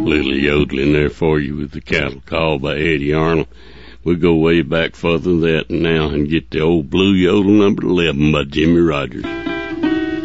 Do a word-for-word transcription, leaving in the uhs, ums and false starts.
Little yodeling there for you with the cattle call by Eddie Arnold. We go way back further than that now and get the old blue yodel number eleven by Jimmy Rogers.